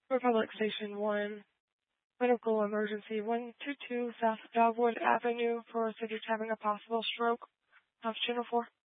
Republic Station 1, medical emergency 122 South Dogwood Avenue for a subject having a possible stroke. Channel 4.